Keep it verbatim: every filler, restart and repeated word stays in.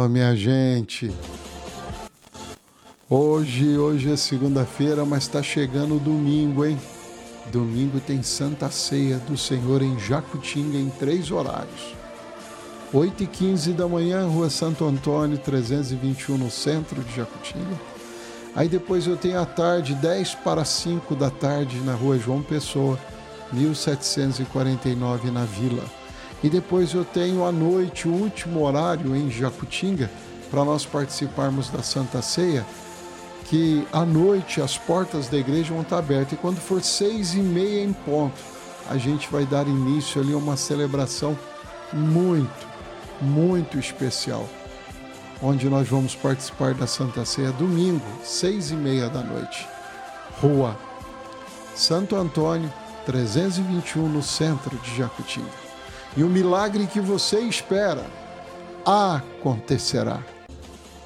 Fala, minha gente. Hoje, hoje é segunda-feira, mas está chegando o domingo, hein? Domingo tem Santa Ceia do Senhor em Jacutinga em três horários. oito e quinze da manhã, Rua Santo Antônio, trezentos e vinte e um, no centro de Jacutinga. Aí depois eu tenho à tarde, dez para cinco da tarde, na Rua João Pessoa, mil setecentos e quarenta e nove, na Vila. E depois eu tenho à noite, o último horário em Jacutinga, para nós participarmos da Santa Ceia, que à noite as portas da igreja vão estar abertas. E quando for seis e meia em ponto, a gente vai dar início ali a uma celebração muito, muito especial, onde nós vamos participar da Santa Ceia domingo, seis e meia da noite. Rua Santo Antônio, trezentos e vinte e um, no centro de Jacutinga. E o milagre que você espera acontecerá.